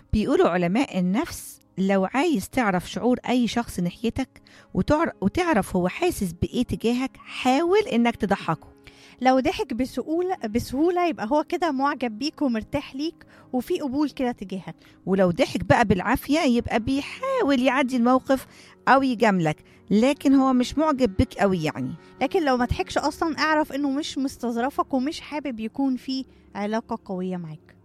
بيقولوا علماء النفس لو عايز تعرف شعور أي شخص ناحيتك وتعرف هو حاسس بإيه تجاهك، حاول إنك تضحكه. لو ضحك بسهولة يبقى هو كده معجب بيك ومرتاح ليك وفي قبول كده تجاهك. ولو ضحك بقى بالعافية يبقى بيحاول يعدي الموقف أو يجاملك، لكن هو مش معجب بك قوي يعني. لكن لو ما ضحكش أصلا اعرف إنه مش مستظرفك ومش حابب يكون في علاقة قوية معاك.